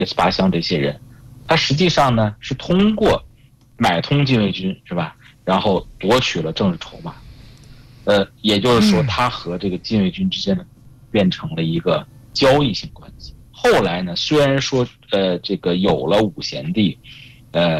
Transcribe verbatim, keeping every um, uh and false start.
八乡这些人，他实际上呢是通过买通禁卫军，是吧？然后夺取了政治筹码，呃，也就是说，他和这个禁卫军之间呢变成了一个交易性关系。后来呢，虽然说呃这个有了五贤帝，呃